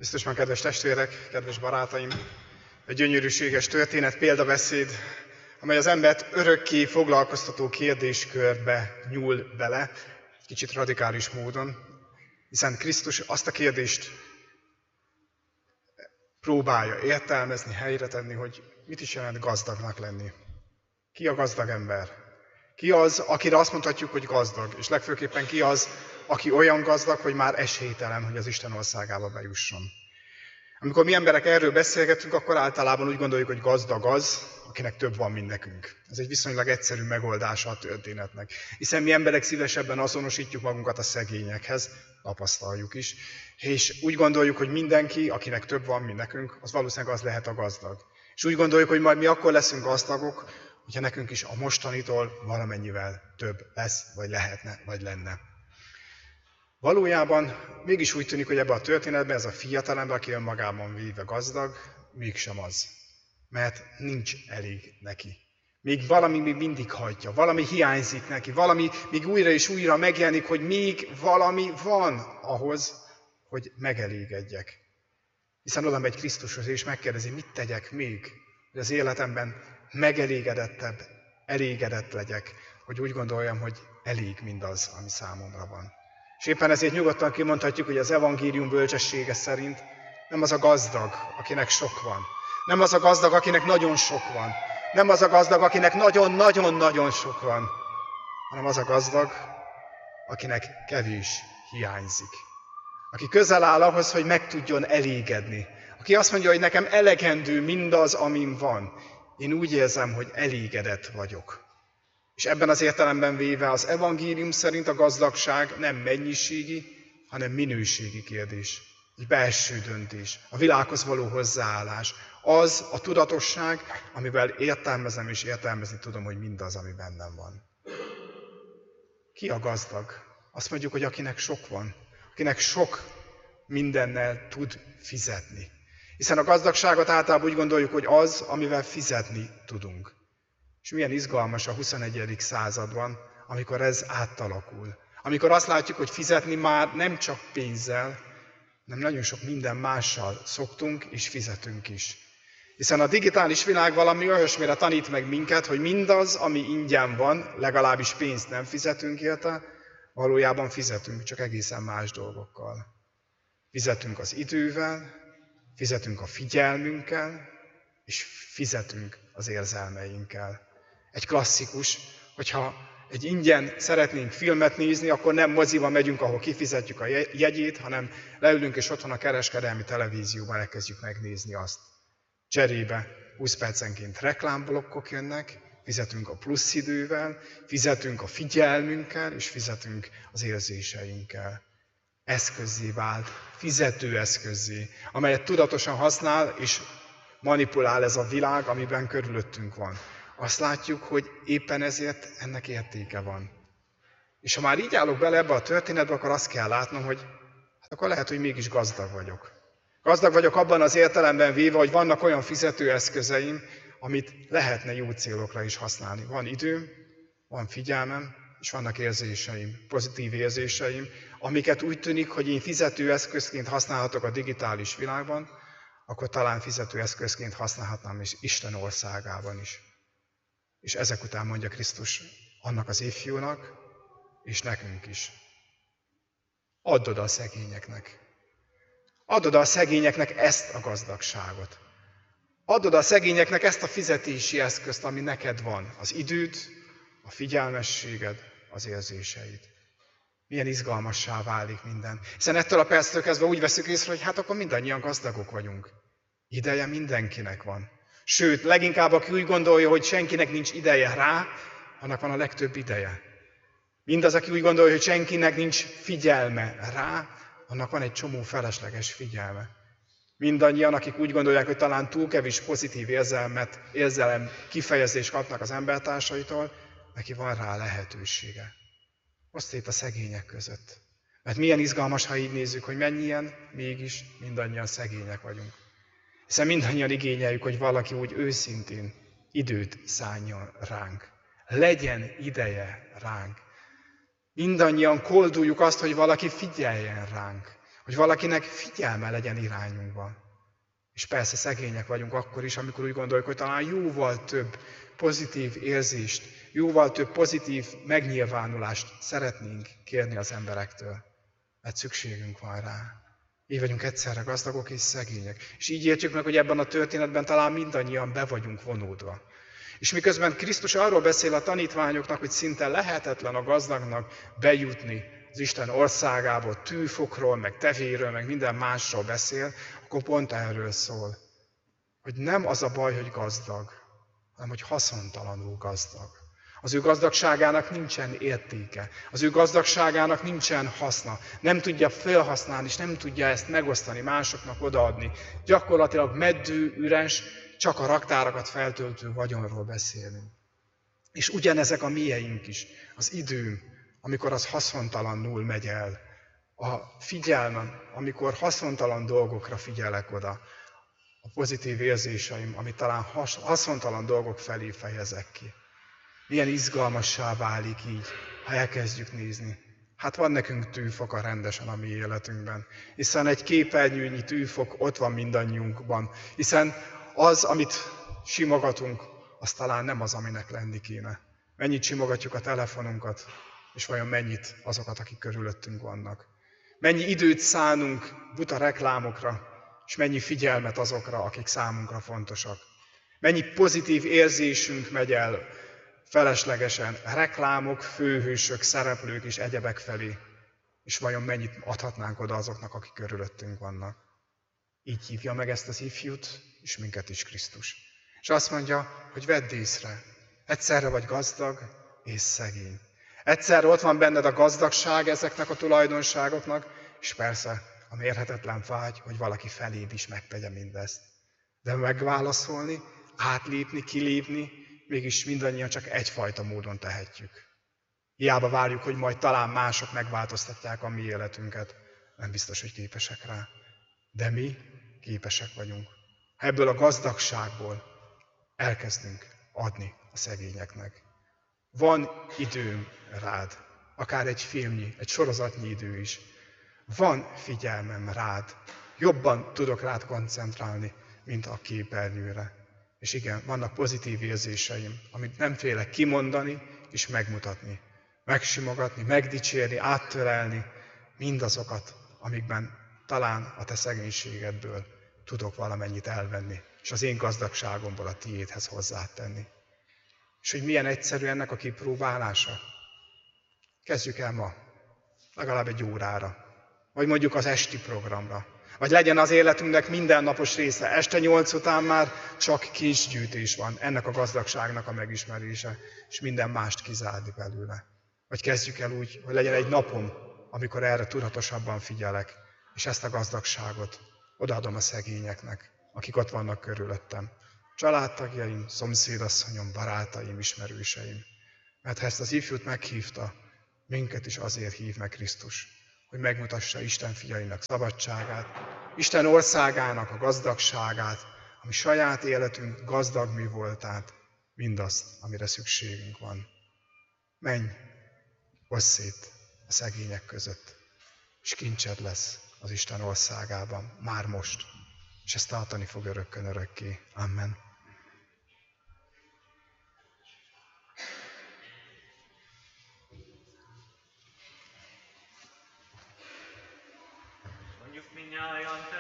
Biztos már, kedves testvérek, kedves barátaim, egy gyönyörűséges történet, példabeszéd, amely az embert örökké foglalkoztató kérdéskörbe nyúl bele, kicsit radikális módon, hiszen Krisztus azt a kérdést próbálja értelmezni, helyre tenni, hogy mit is jelent gazdagnak lenni. Ki a gazdag ember? Ki az, akire azt mondhatjuk, hogy gazdag, és legfőképpen ki az, aki olyan gazdag, hogy már esélytelen, hogy az Isten országába bejusson. Amikor mi emberek erről beszélgetünk, akkor általában úgy gondoljuk, hogy gazdag az, akinek több van, mint nekünk. Ez egy viszonylag egyszerű megoldása a történetnek. Hiszen mi emberek szívesebben azonosítjuk magunkat a szegényekhez, tapasztaljuk is, és úgy gondoljuk, hogy mindenki, akinek több van, mint nekünk, az valószínűleg az lehet a gazdag. És úgy gondoljuk, hogy majd mi akkor leszünk gazdagok, hogyha nekünk is a mostanitól valamennyivel több lesz, vagy lehetne, vagy lenne. Valójában mégis úgy tűnik, hogy ebben a történetben ez a fiatalember, aki önmagában véve gazdag, mégsem az. Mert nincs elég neki. Még valami még mindig hagyja, valami hiányzik neki, valami még újra és újra megjelenik, hogy még valami van ahhoz, hogy megelégedjek. Hiszen oda megy Krisztushoz és megkérdezi, mit tegyek még, hogy az életemben megelégedettebb, elégedett legyek, hogy úgy gondoljam, hogy elég mindaz, ami számomra van. És éppen ezért nyugodtan kimondhatjuk, hogy az evangélium bölcsessége szerint nem az a gazdag, akinek sok van. Nem az a gazdag, akinek nagyon sok van. Nem az a gazdag, akinek nagyon-nagyon-nagyon sok van. Hanem az a gazdag, akinek kevés hiányzik. Aki közel áll ahhoz, hogy meg tudjon elégedni. Aki azt mondja, hogy nekem elegendő mindaz, amin van. Én úgy érzem, hogy elégedett vagyok. És ebben az értelemben véve az evangélium szerint a gazdagság nem mennyiségi, hanem minőségi kérdés. Egy belső döntés, a világhoz való hozzáállás. Az a tudatosság, amivel értelmezem és értelmezni tudom, hogy mindaz, ami bennem van. Ki a gazdag? Azt mondjuk, hogy akinek sok van, akinek sok mindennel tud fizetni. Hiszen a gazdagságot általában úgy gondoljuk, hogy az, amivel fizetni tudunk. És milyen izgalmas a 21. században, amikor ez átalakul. Amikor azt látjuk, hogy fizetni már nem csak pénzzel, hanem nagyon sok minden mással szoktunk és fizetünk is. Hiszen a digitális világ valami olyasmire tanít meg minket, hogy mindaz, ami ingyen van, legalábbis pénzt nem fizetünk érte, valójában fizetünk, csak egészen más dolgokkal. Fizetünk az idővel, fizetünk a figyelmünkkel, és fizetünk az érzelmeinkkel. Egy klasszikus, hogyha egy ingyen szeretnénk filmet nézni, akkor nem moziba megyünk, ahol kifizetjük a jegyét, hanem leülünk és otthon a kereskedelmi televízióban elkezdjük megnézni azt. Cserébe 20 percenként reklámblokkok jönnek, fizetünk a plusz idővel, fizetünk a figyelmünkkel, és fizetünk az érzéseinkkel. Eszközzé vált, fizetőeszközzé, amelyet tudatosan használ és manipulál ez a világ, amiben körülöttünk van. Azt látjuk, hogy éppen ezért ennek értéke van. És ha már így állok bele ebbe a történetbe, akkor azt kell látnom, hogy hát akkor lehet, hogy mégis gazdag vagyok. Gazdag vagyok abban az értelemben véve, hogy vannak olyan fizetőeszközeim, amit lehetne jó célokra is használni. Van időm, van figyelmem, és vannak érzéseim, pozitív érzéseim, amiket úgy tűnik, hogy én fizetőeszközként használhatok a digitális világban, akkor talán fizetőeszközként használhatnám is Isten országában is. És ezek után mondja Krisztus annak az ifjúnak, és nekünk is. Add oda a szegényeknek. Add oda a szegényeknek ezt a gazdagságot. Add oda a szegényeknek ezt a fizetési eszközt, ami neked van. Az időd, a figyelmességed, az érzéseid. Milyen izgalmassá válik minden. Hiszen ettől a perctől kezdve úgy veszük észre, hogy hát akkor mindannyian gazdagok vagyunk. Ideje mindenkinek van. Sőt, leginkább aki úgy gondolja, hogy senkinek nincs ideje rá, annak van a legtöbb ideje. Mindaz, aki úgy gondolja, hogy senkinek nincs figyelme rá, annak van egy csomó felesleges figyelme. Mindannyian, akik úgy gondolják, hogy talán túl kevés pozitív érzelem kifejezést kapnak az embertársaitól, neki van rá lehetősége. Oszd itt a szegények között. Mert milyen izgalmas, ha így nézzük, hogy mennyien mégis mindannyian szegények vagyunk. Hiszen mindannyian igényeljük, hogy valaki úgy őszintén időt szánjon ránk. Legyen ideje ránk. Mindannyian kolduljuk azt, hogy valaki figyeljen ránk. Hogy valakinek figyelme legyen irányunkban. És persze szegények vagyunk akkor is, amikor úgy gondoljuk, hogy talán jóval több pozitív érzést, jóval több pozitív megnyilvánulást szeretnénk kérni az emberektől. Mert szükségünk van rá. Így vagyunk egyszerre gazdagok és szegények. És így értjük meg, hogy ebben a történetben talán mindannyian be vagyunk vonódva. És miközben Krisztus arról beszél a tanítványoknak, hogy szinte lehetetlen a gazdagnak bejutni az Isten országából, tűfokról, meg tevéről, meg minden másról beszél, akkor pont erről szól. Hogy nem az a baj, hogy gazdag, hanem hogy haszontalanul gazdag. Az ő gazdagságának nincsen értéke, az ő gazdagságának nincsen haszna, nem tudja felhasználni, és nem tudja ezt megosztani, másoknak odaadni. Gyakorlatilag meddő, üres, csak a raktárakat feltöltő vagyonról beszélünk. És ugyanezek a mieink is, az időm, amikor az haszontalanul megy el, a figyelmem, amikor haszontalan dolgokra figyelek oda, a pozitív érzéseim, amit talán haszontalan dolgok felé fejezek ki. Milyen izgalmassá válik így, ha elkezdjük nézni. Hát van nekünk tűfoka rendesen a mi életünkben, hiszen egy képernyőnyi tűfok ott van mindannyiunkban, hiszen az, amit simogatunk, az talán nem az, aminek lenni kéne. Mennyit simogatjuk a telefonunkat, és vajon mennyit azokat, akik körülöttünk vannak. Mennyi időt szánunk buta reklámokra, és mennyi figyelmet azokra, akik számunkra fontosak. Mennyi pozitív érzésünk megy el feleslegesen reklámok, főhősök, szereplők és egyebek felé, és vajon mennyit adhatnánk oda azoknak, akik körülöttünk vannak. Így hívja meg ezt az ifjút, és minket is Krisztus. És azt mondja, hogy vedd észre, egyszerre vagy gazdag és szegény. Egyszerre ott van benned a gazdagság ezeknek a tulajdonságoknak, és persze a mérhetetlen vágy, hogy valaki feléd is megtegye mindezt. De megválaszolni, átlépni, kilépni, mégis mindannyian csak egyfajta módon tehetjük. Hiába várjuk, hogy majd talán mások megváltoztatják a mi életünket. Nem biztos, hogy képesek rá. De mi képesek vagyunk. Ha ebből a gazdagságból elkezdünk adni a szegényeknek. Van időm rád, akár egy filmnyi, egy sorozatnyi idő is. Van figyelmem rád, jobban tudok rád koncentrálni, mint a képernyőre. És igen, vannak pozitív érzéseim, amit nem félek kimondani és megmutatni. Megsimogatni, megdicsérni, áttörelni mindazokat, amikben talán a te szegénységedből tudok valamennyit elvenni, és az én gazdagságomból a tiédhez hozzátenni. És hogy milyen egyszerű ennek a kipróbálása? Kezdjük el ma, legalább egy órára, vagy mondjuk az esti programra, vagy legyen az életünknek mindennapos része. Este 8 után már csak késgyűjtés van, ennek a gazdagságnak a megismerése, és minden mást kizárni belőle. Vagy kezdjük el úgy, hogy legyen egy napom, amikor erre tudatosabban figyelek, és ezt a gazdagságot odaadom a szegényeknek, akik ott vannak körülöttem. Családtagjaim, szomszédasszonyom, barátaim, ismerőseim. Mert ha ezt az ifjút meghívta, minket is azért hív meg Krisztus, hogy megmutassa Isten fiainak szabadságát, Isten országának a gazdagságát, ami saját életünk gazdag mű voltát, mindazt, amire szükségünk van. Menj, osszd szét a szegények között, és kincsed lesz az Isten országában, már most, és ezt tartani fog örökkön örökké. Amen. Mondjuk mindnyájan